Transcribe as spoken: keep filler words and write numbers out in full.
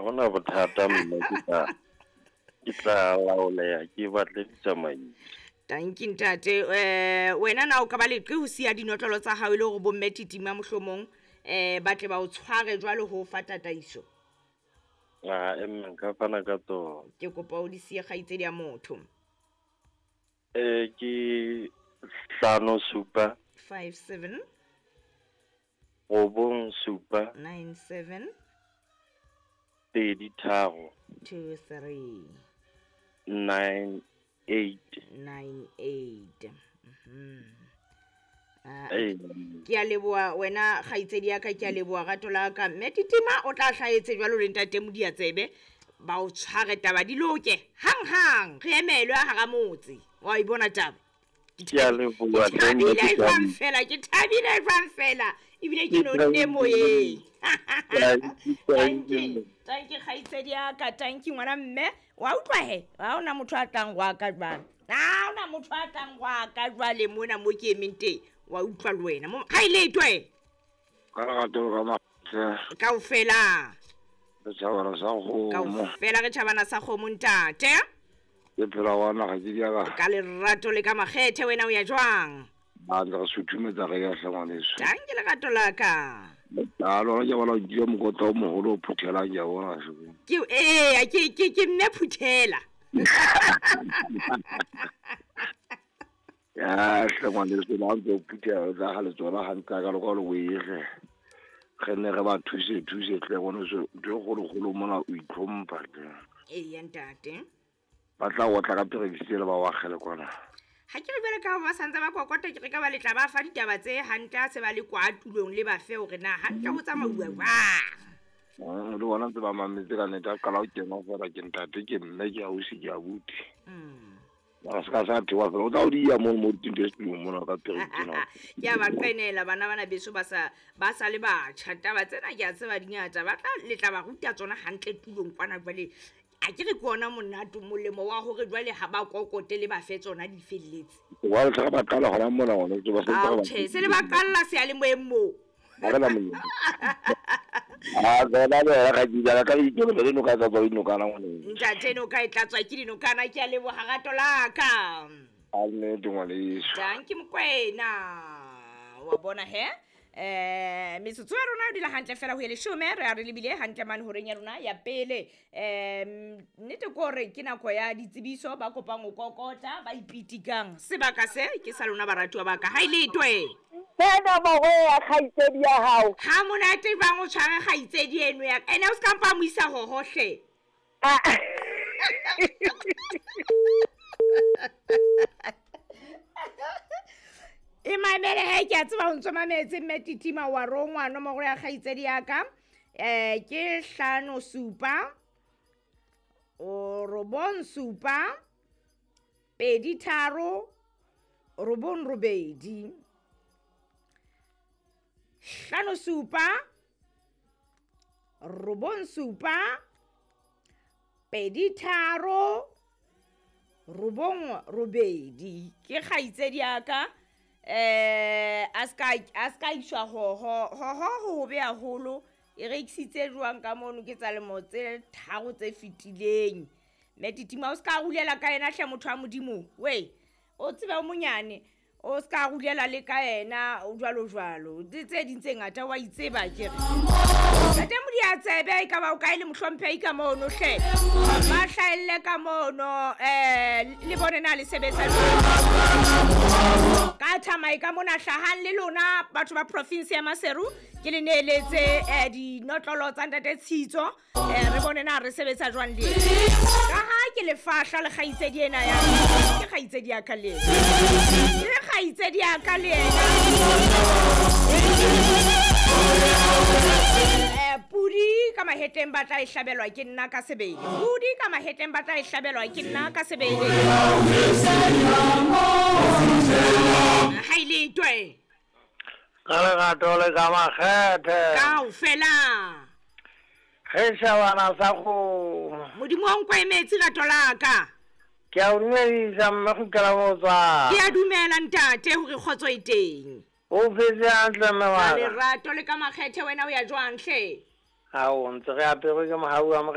gona bothata mme ke tla ke tla laolea ke batle ditsamaiso. Thank you ntate. Eh wena na o ka ba leqe ho sia dinotlolo tsa hao ile hore bo mme titima mohlomong eh batle ba o tshware jwale ho fa tataiso. Ah emme ka fana ka to. Ke kopa o di sie kgaitsedi ya motho. Eh ke hlano supa five seven robong supa nine seven pedi tharo two three nine eight nine eight. Mhm. Ah eh ke a leboa wena kgaitsedi ya ka ke a leboa gato la ka mme titima o tla hlaetse jwalo le ntate Modia tsebe ba o tshware taba di loke hang hang re emelwe ha ga motse wa ibona taba ke a leboa thabile jwang fela ke thabile jwang fela ebile ke no nne moyeng. Thank you thank you kgaitsedi ya ka thank you ngwana mme wa utlwa he ha ona motho a tlang wa ka jwang ha ona motho a tlang wa ka jwale mona mo ke emente wa utlwa le wena mo ha ile twe ka ga to ga ma ka o fela re tsawara sa go ka o fela re tshabana sa go montate ke phela wana ga di ya ka le rato le ka makgethe wena o ya jwang a re suthumetsa re ya hlangwaneso tanke le gato la ka a lo ja bala di mo go to mo go phuthela ja bona se ke eh ke ke ke mme phuthela ya hlangwaneso la go phuthela ga ga le tsona ga nka ka le go le wege genne re ba thuse thuse tle gone so dio go le go mona o itlhompha eh ya ntate ba tla o tla ka perekisele ba wa gele kwana ha ke re bele ka ba santsa ba kokota ke re ka ba letla ba fa ditaba tse hanta se ba le kwa tulong le ba fe hore na hanta go tsamauwa ba le wona tse ba mametse ka neta ka la o kena fela ke ntate ke mme ke a o se ke a buti mm ba se ka sa twa fela o tla o di ya mo mo tindesti mo na ka perekisele ya ba qenela bana bana beso ba sa ba sa le ba taba tsena ke a tseba dinyata ba tla letla ba ruta tsona hantle tulong kwana jwale a ke re kona monato molemo wa hore jwale ha ba kokote le ba fe tsona di felletse wa le ga ba qala gona mona gona ke ba se ba okay se le ba qalla se a le moemo ba la mo ah ba ba ba ga di ja ka di ke le no ka tsa go ino kana ngone ntate no ka itlatswa ke dino kana ke a le bo hagato la ka a ne dingwale danki mokwena wa bona he eh metsotso ya rona di la hantle fela ho ile shome re a re lebile hantle man ho renya rona ya pele em nete ko re ke nako ya ditsebiso ba kopang o kokota ba ipitikang sebaka se ke sa lona baratuwa ba ka ha ile twe Tena mo ya khaitsedi ya hao ha monate ba ngo tshware khaitsedi eno ya ene o ska mpa mo isa ho hohle e mamele he ke a tseba o ntsoma metse mme titima wa rongwa no mo go ya khaitsedi ya ka eh ke hlano supa o robon supa pedi tharo robon robedi hlano supa robon supa pedi tharo robong robedi ke khaitsedi ya ka eh aska aska ishwa ho ho ho ho be a holo e rekisitse jwang ka mono ke tsa le motse tharo tse fitileng me titima o ska rulela ka ena hle motho a modimo we o tsebe o monyane o ska rulela le ka ena o jwalo jwalo di tse dintse ngata wa itseba ke re tete Modia tsebe ka ba o ka ile mohlomphe ka mono hle ba hlaelle ka mono eh le bone na le sebetsa ka tsamai ka mona hlahan le lona batho ba province ya Maseru ke le neletse eh di notlolo tsa ntate Tshitso eh re bone na re sebetsa jwang le ka ha ke le fahla le khaitsedi ena ya ke khaitsedi ya ka le ke khaitsedi ya ka le eh pudi ka maheteng ba tla ihlabelwa ke nna ka sebele pudi ka maheteng ba tla ihlabelwa ke nna ka sebele haile twe kala ga tole ka ma khethe ka o fela ge shabana sa go modimo wa nkwa emetsi ga tolaka ke a dumedisa mme go kala botswa ke a dumela ntate hore khotso e teng o fetse hantle mme wa le rato le ka makgethe wena o ya jwang hle ha o ntse re apere ke mohau wa